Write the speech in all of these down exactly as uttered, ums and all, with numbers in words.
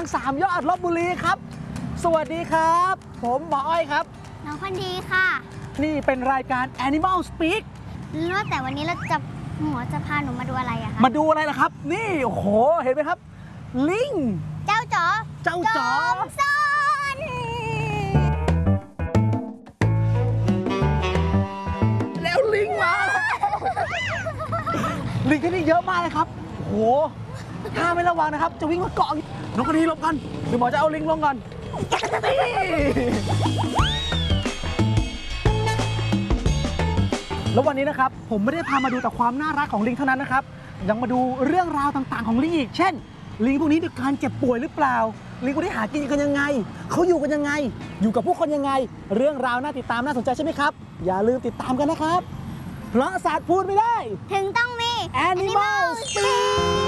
สามยอดลพบุรีครับสวัสดีครับผมหมออ้อยครับน้องคนดีค่ะนี่เป็นรายการ Animal Speak แล้วแต่วันนี้เราจะหมอจะพาหนูมาดูอะไรอะคะมาดูอะไรล่ะครับนี่โอ้โหเห็นไหมครับลิงเจ้าจ๋อเจ้าจ๋อซ่อนแล้วลิงมาลิงที่นี่เยอะมากเลยครับโอ้โหถ้าไม่ระวังนะครับจะวิ่งมาเกาะน้องคนดีหลบกันเดี๋ยวหมอจะเอาลิงลงก่อนแล้ววันนี้นะครับผมไม่ได้พามาดูแต่ความน่ารักของลิงเท่านั้นนะครับยังมาดูเรื่องราวต่างๆของลิงอีกเช่นลิงพวกนี้มีการเจ็บป่วยหรือเปล่าลิงพวกนี้หากินกันยังไงเขาอยู่กันยังไงอยู่กับผู้คนยังไงเรื่องราวน่าติดตามน่าสนใจใช่ไหมครับอย่าลืมติดตามกันนะครับเพราะศาสตร์พูดไม่ได้ถึงต้องมี Animal Speak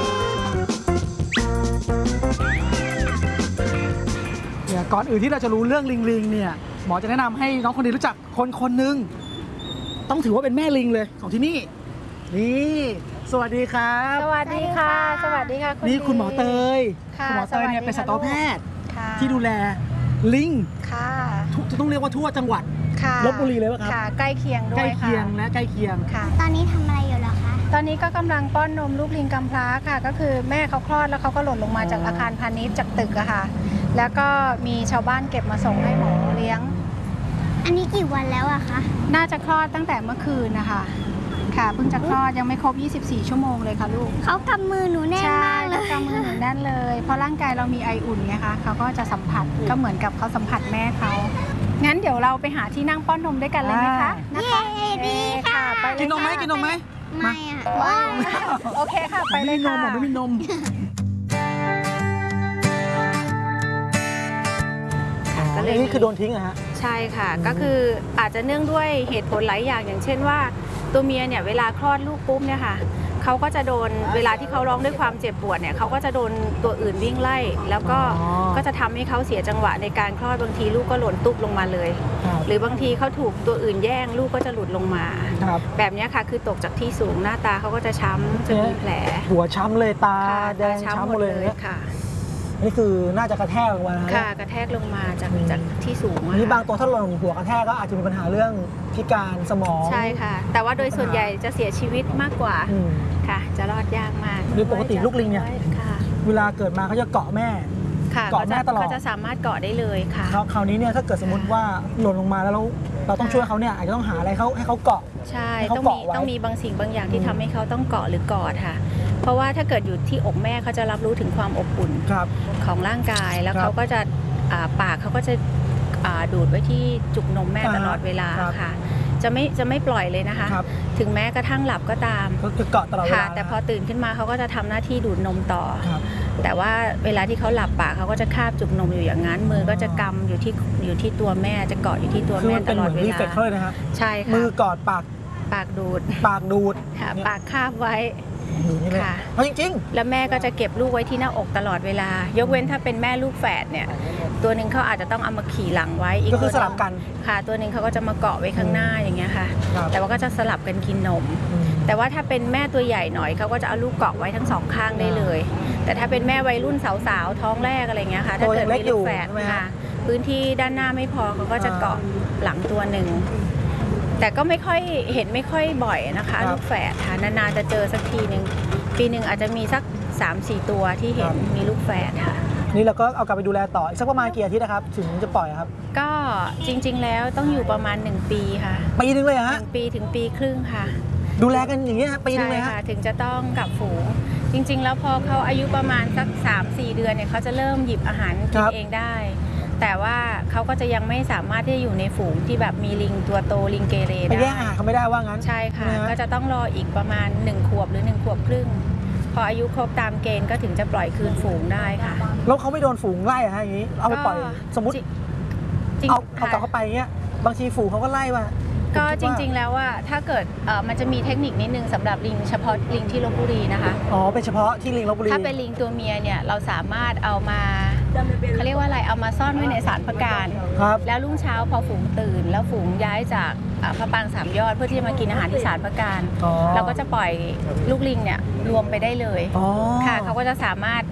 เนี่ยก่อนอื่นที่เราจะรู้เรื่องลิงลิงเนี่ยหมอจะแนะนำให้น้องคนนี้รู้จักคนคนหนึ่งต้องถือว่าเป็นแม่ลิงเลยของที่นี่นี่สวัสดีครับสวัสดีค่ะสวัสดีค่ะนี่คุณหมอเตยคุณหมอเตยเนี่ยเป็นสัตวแพทย์ที่ดูแลลิงค่ะจะต้องเรียกว่าทั่วจังหวัดลพบุรีเลยป่ะครับค่ะใกล้เคียงด้วยใกล้เคียงและใกล้เคียงค่ะตอนนี้ทำอะไรอยู่เหรอคะตอนนี้ก็กำลังป้อนนมลูกลิงกำพร้าค่ะก็คือแม่เขาคลอดแล้วเขาก็หล่นลงมาจากอาคารพาณิชย์จากตึกอะค่ะแล้วก็มีชาวบ้านเก็บมาส่งให้หมอเลี้ยงอันนี้กี่วันแล้วอะคะน่าจะคลอดตั้งแต่เมื่อคืนนะคะค่ะเพิ่งจะคลอดยังไม่ครบยี่สิบสี่ชั่วโมงเลยค่ะลูกเขากำมือหนูแน่นมากเลยกำมือหนูแน่นเลยเพราะร่างกายเรามีไออุ่นไงคะเขาก็จะสัมผัสก็เหมือนกับเขาสัมผัสแม่เขางั้นเดี๋ยวเราไปหาที่นั่งป้อนนมด้วยกันเลยไหมคะนะคะดีค่ะไปเลยกินนมไหมกินนมไหมไม่อะโอเคค่ะไปเลยค่ะไม่มีนมอันนี้คือโดนทิ้งอะฮะใช่ค่ะก็คืออาจจะเนื่องด้วยเหตุผลหลายอย่างอย่างเช่นว่าตัวเมียเนี่ยเวลาคลอดลูกปุ๊บเนี่ยค่ะเขาก็จะโดนเวลาที่เขาร้องด้วยความเจ็บปวดเนี่ยเขาก็จะโดนตัวอื่นวิ่งไล่แล้วก็ก็จะทำให้เขาเสียจังหวะในการคลอดบางทีลูกก็หล่นตุ๊บลงมาเลยหรือบางทีเขาถูกตัวอื่นแย่งลูกก็จะหลุดลงมาแบบนี้ค่ะคือตกจากที่สูงหน้าตาเขาก็จะช้ำจะมีแผลหัวช้ำเลยตาแดงช้ำหมดเลยค่ะนี่คือน่าจะกระแทกลงมาค่ะกระแทกลงมาจากจากที่สูงนี่บางตัวถ้าลงหัวกระแทกก็อาจจะมีปัญหาเรื่องพิการสมองใช่ค่ะแต่ว่าโดยส่วนใหญ่จะเสียชีวิตมากกว่าค่ะจะรอดยากมากโดยปกติลูกลิงเนี่ยเวลาเกิดมาเขาจะเกาะแม่เกาะแม่ตลอดเขาจะสามารถเกาะได้เลยค่ะคราวนี้เนี่ยถ้าเกิดสมมติว่าหล่นลงมาแล้วเราเราต้องช่วยเขาเนี่ยอาจจะต้องหาอะไรเขาให้เขาเกาะใช่ต้องมีต้องมีบางสิ่งบางอย่างที่ทำให้เขาต้องเกาะหรือกอดค่ะเพราะว่าถ้าเกิดอยู่ที่อกแม่เขาจะรับรู้ถึงความอบอุ่นของร่างกายแล้วเขาก็จะปากเขาก็จะดูดไว้ที่จุกนมแม่ตลอดเวลาค่ะจะไม่จะไม่ปล่อยเลยนะคะถึงแม้กระทั่งหลับก็ตามก็เกาะตลอดเวลาแต่พอตื่นขึ้นมาเขาก็จะทำหน้าที่ดูดนมต่อแต่ว่าเวลาที่เขาหลับปากเขาก็จะคาบจุกนมอยู่อย่างนั้นมือก็จะกำอยู่ที่อยู่ที่ตัวแม่จะเกาะอยู่ที่ตัวแม่ตลอดเวลาใช่ค่ะมือกอดปากปากดูดปากดูดค่ะปากคาบไว้ค่ะเพราะจริงๆแล้วแม่ก็จะเก็บลูกไว้ที่หน้าอกตลอดเวลายกเว้นถ้าเป็นแม่ลูกแฝดเนี่ยตัวหนึ่งเขาอาจจะต้องเอามาขี่หลังไว้อีกก็คือสลับกันค่ะตัวหนึ่งเขาก็จะมาเกาะไว้ข้างหน้าอย่างเงี้ยค่ะแต่ว่าก็จะสลับกันกินนมแต่ว่าถ้าเป็นแม่ตัวใหญ่หน่อยเขาก็จะเอาลูกเกาะไว้ทั้งสองข้างได้เลยแต่ถ้าเป็นแม่วัยรุ่นสาวๆท้องแรกอะไรเงี้ยค่ะถ้าเกิดมีลูกแฝดค่ะพื้นที่ด้านหน้าไม่พอเขาก็จะเกาะหลังตัวหนึ่งแต่ก็ไม่ค่อยเห็นไม่ค่อยบ่อยนะคะลูกแฝดค่ะนานๆจะเจอสักทีหนึ่งปีหนึ่งอาจจะมีสัก สามสี่ ตัวที่เห็นมีลูกแฝดค่ะนี่เราก็เอากลับไปดูแลต่ออีกสักประมาณกี่อาทิตย์นะครับถึงจะปล่อยครับก็จริงๆแล้วต้องอยู่ประมาณหนึ่งปีค่ะปีนึงเลยฮะหนึ่งปีถึงปีครึ่งค่ะดูแลกันอย่างเงี้ยปีนึงเลยฮะถึงจะต้องกลับฝูงจริงๆแล้วพอเขาอายุประมาณสัก สามสี่ เดือนเนี่ยเขาจะเริ่มหยิบอาหารกินเองได้แต่ว่าเขาก็จะยังไม่สามารถที่จะอยู่ในฝูงที่แบบมีลิงตัวโตลิงเกเรได้ไปแย่งอาหารเขาไม่ได้ว่างั้นใช่ค่ะก็จะต้องรออีกประมาณหนึ่งขวบหรือหนึ่งขวบครึ่งพออายุครบตามเกณฑ์ก็ถึงจะปล่อยคืนฝูงได้ค่ะแล้วเขาไม่โดนฝูงไล่อะฮะอย่างนี้เอาไปปล่อยสมมติเอาเอากลับเข้าไปเงี้ยบางทีฝูงเขาก็ไล่ว่าก็จริงๆแล้วว่าถ้าเกิดมันจะมีเทคนิคนิดนึงสำหรับลิงเฉพาะลิงที่ลพบุรีนะคะอ๋อเป็นเฉพาะที่ลิงลพบุรีถ้าเป็นลิงตัวเมียเนี่ยเราสามารถเอามาเขาเรียกว่าอะไรเอามาซ่อนไว้ในศาลพระการแล้วรุ่งเช้าพอฝูงตื่นแล้วฝูงย้ายจากพระปรางสามยอดเพื่อที่จะมากินอาหารที่ศาลพระการเราก็จะปล่อยลูกลิงเนี่ยรวมไปได้เลยค่ะเขาก็จะสามารถแอบซ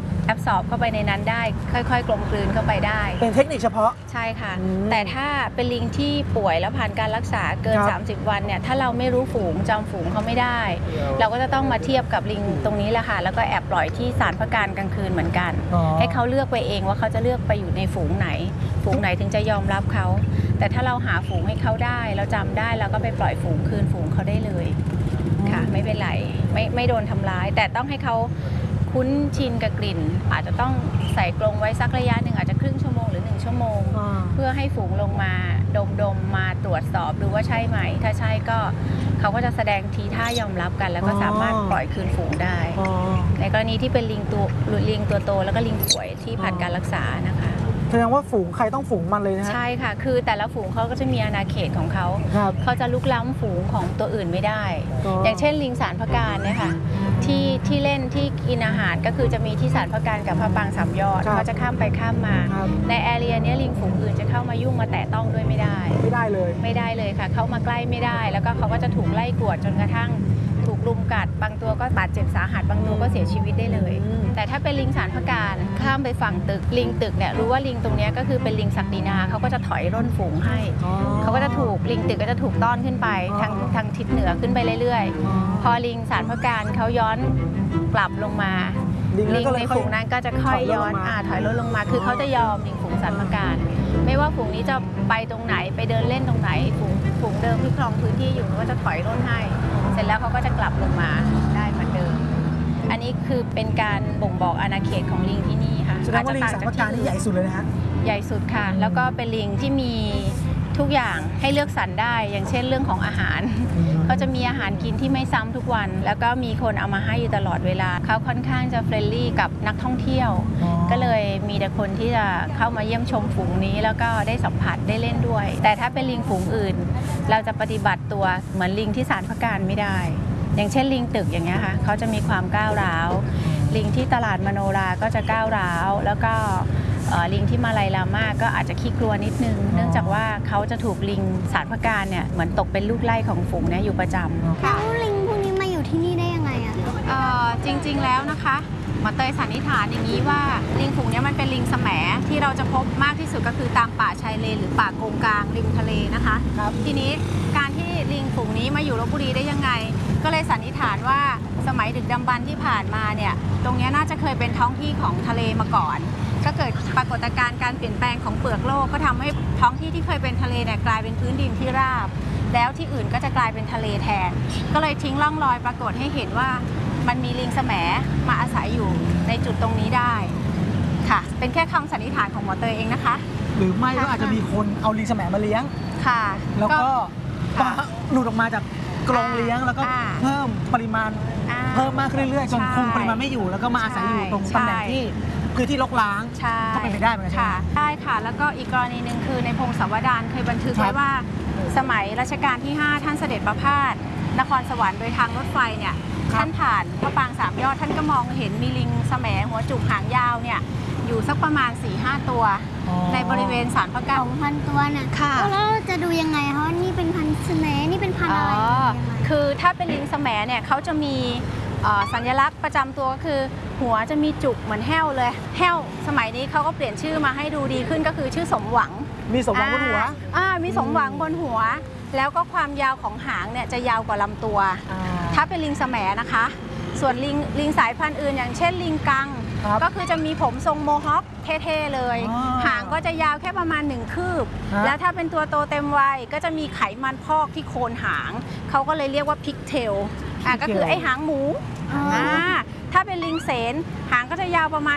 สอบเข้าไปในนั้นได้ ค่อยๆ กลมกลืนเข้าไปได้เป็นเทคนิคเฉพาะใช่ค่ะอืมแต่ถ้าเป็นลิงที่ป่วยแล้วผ่านการรักษาเกินครับสามสิบ วันเนี่ยถ้าเราไม่รู้ฝูงจำฝูงเขาไม่ได้ เราก็จะต้องมาเทียบกับลิงตรงนี้แหละค่ะแล้วก็แอบปล่อยที่ศาลพระการกลางคืนเหมือนกันอ๋อให้เขาเลือกไปเองว่าเขาจะเลือกไปอยู่ในฝูงไหน ฝูงไหนถึงจะยอมรับเขา แต่ถ้าเราหาฝูงให้เขาได้เราจำได้เราก็ไปปล่อยฝูงคืนฝูงเขาได้เลยค่ะ ไม่เป็นไรไม่ไม่โดนทำร้าย แต่ต้องให้เขาคุ้นชินกับกลิ่น อาจจะต้องใส่กรงไว้สักระยะหนึ่งอาจจะครึ่งชั่วโมงหรือหนึ่งชั่วโมงอ่าเพื่อให้ฝูงลงมาดมดมๆมาตรวจสอบดูว่าใช่ไหม ถ้าใช่ก็เขาก็จะแสดงทีท่ายอมรับกัน แล้วก็สามารถปล่อยคืนฝูงได้อ๋อในกรณีที่เป็นลิงตัวลิงตัวโตแล้วก็ลิงป่วยที่ผ่านการรักษานะคะแสดงว่าฝูงใครต้องฝูงมันเลยนะฮะใช่ค่ะ คือแต่ละฝูงเขาก็จะมีอาณาเขตของเขาครับเขาจะลุกล้ำฝูงของตัวอื่นไม่ได้อ๋อออย่างเช่นลิงสารพระการเนี่ยค่ะที่ที่เล่นที่กินอาหารก็คือจะมีที่สารพระการกับพระปรางสามยอดครับเขาจะข้ามไปข้ามมาครับในแอเรียเนี้ยลิงฝูงอื่นจะเข้ามายุ่งมาแตะต้องด้วยไม่ได้ไม่ได้เลยไม่ได้เลยค่ะ เข้ามาใกล้ไม่ได้ แล้วก็เขาก็จะถูกไล่กวดจนกระทั่งถูกลุมกัด บางตัวก็บาดเจ็บสาหัส บางตัวก็เสียชีวิตได้เลยอืมแต่ถ้าเป็นลิงสารพระการข้ามไปฝั่งตึก ลิงตึกเนี่ยรู้ว่าลิงตรงเนี้ยก็คือเป็นลิงศักดินาเขาก็จะถอยร่นฝูงให้อ๋อเขาก็จะถูกลิงตึกก็จะถูกต้อนขึ้นไปทางทางทิศเหนือขึ้นไปเรื่อยอ๋อๆ พอลิงสารพระการเขาย้อนกลับลงมาลิงลิงก็เลยในค่อยฝูงนั้นก็จะค่อยย้อนถอยร่นลงมาอ่าถอยร่นลงมา คือเขาจะยอมลิงฝูงสารพระการ ไม่ว่าฝูงนี้จะไปตรงไหนไปเดินเล่นตรงไหนฝูงฝูงเดิมที่ครองพื้นที่อยู่เขาก็จะถอยร่นให้ เสร็จแล้วเขาก็จะกลับลงมาได้เหมือนเดิม อันนี้คือเป็นการบ่งบอกอาณาเขตของลิงที่นี่ค่ะแสดงว่าลิงสารพระการนี่ใหญ่สุดเลยนะฮะใหญ่สุดค่ะ แล้วก็เป็นลิงที่มีทุกอย่างให้เลือกสรรได้ อย่างเช่นเรื่องของอาหาร เขาจะมีอาหารกินที่ไม่ซ้ำทุกวัน แล้วก็มีคนเอามาให้อยู่ตลอดเวลา เขาค่อนข้างจะเฟรนลี่กับนักท่องเที่ยวอ๋อก็เลยมีแต่คนที่จะเข้ามาเยี่ยมชมฝูงนี้ แล้วก็ได้สัมผัสได้เล่นด้วย แต่ถ้าเป็นลิงฝูงอื่น เราจะปฏิบัติตัวเหมือนลิงที่สารพระการไม่ได้ อย่างเช่นลิงตึกอย่างเงี้ยค่ะเขาจะมีความก้าวร้าว ลิงที่ตลาดมโนราก็จะก้าวร้าว แล้วก็เอ่อลิงที่มาลายลาม่าก็อาจจะขี้กลัวนิดนึง เนื่องจากว่าเขาจะถูกลิงสารพระการเนี่ยเหมือนตกเป็นลูกไล่ของฝูงเนี่ยอยู่ประจำแล้วลิงพวกนี้มาอยู่ที่นี่ได้ยังไงอะคะเอ่อจริงๆแล้วนะคะหมอเตยสันนิษฐานอย่างนี้ว่าลิงฝูงเนี้ยมันเป็นลิงแสมที่เราจะพบมากที่สุดก็คือตามป่าชายเลนหรือป่าโกงกลางริมทะเลนะคะครับทีนี้การที่ลิงฝูงนี้มาอยู่ลพบุรีได้ยังไง ก็เลยสันนิษฐานว่าสมัยดึกดำบรรพ์ที่ผ่านมาเนี่ยตรงเนี้ยน่าจะเคยเป็นท้องที่ของทะเลมาก่อน ก็เกิดปรากฏการณ์การเปลี่ยนแปลงของเปลือกโลกก็ทำให้ท้องที่ที่เคยเป็นทะเลเนี่ยกลายเป็นพื้นดินที่ราบ แล้วที่อื่นก็จะกลายเป็นทะเลแทน ก็เลยทิ้งร่องรอยปรากฏให้เห็นว่ามันมีลิงแสมมาอาศัยอยู่ในจุดตรงนี้ได้ค่ะ เป็นแค่คำสันนิษฐานของหมอเตยเองนะคะหรือไม่ก็อาจจะมีคนเอาลิงแสมมาเลี้ยงค่ะแล้วก็ค่ะหลุดออกมาจากกรงเลี้ยงแล้วก็อ่าเพิ่มปริมาณอ่าเพิ่มมากขึ้นเรื่อยๆจนใช่คุมปริมาณไม่อยู่แล้วก็มาอาศัยอยู่ตรงใช่ตำแหน่งที่คือที่รกร้างใช่ก็เป็นไปได้เหมือนกันใช่ไหมค่ะได้ค่ะ แล้วก็อีกกรณีหนึ่งคือในพงศาวดารเคยบันทึกครับไว้ว่า สมัยรัชกาลที่ ห้า ท่านเสด็จประพาสนครสวรรค์โดยทางรถไฟเนี่ยครับท่านผ่านพระปรางสามยอดท่านก็มองเห็นมีลิงแสมหัวจุกหางยาวเนี่ยอยู่สักประมาณ สี่ห้า ตัวอ๋อในบริเวณศาลพระสกาอรงพันตัวน่ะค่ะแล้วเราจะดูยังไงคะว่านี่เป็นพันธุ์แสมนี่เป็นพันธุ์อ๋อะไรอยังไงคือถ้าเป็นลิงแสมเนี่ยเขาจะมีเอ่อสัญลักษณ์ประจำตัวก็คือ หัวจะมีจุกเหมือนแห้วเลยแห้วสมัยนี้เขาก็เปลี่ยนชื่อมาให้ดูดีขึ้นก็คือชื่อสมหวังมีสมหวังบนหัวอ่าอ่ามีสมหวังบนหัว แล้วก็ความยาวของหางเนี่ยจะยาวกว่าลำตัว ถ้าเป็นลิงแสมนะคะ ส่วนลิงลิงสายพันธุ์อื่นอย่างเช่นลิงกังครับก็คือจะมีผมทรงโมฮอคเท่ๆเลยอ๋อหางก็จะยาวแค่ประมาณหนึ่งคืบฮะแล้วถ้าเป็นตัวโตเต็มวัยก็จะมีไขมันพอกที่โคนหาง เขาก็เลยเรียกว่าพิกเทลอ่ะก็คือไอหางหมูอ๋ออ่อ่าถ้าเป็นลิงเสนหางก็จะยาวประมาณ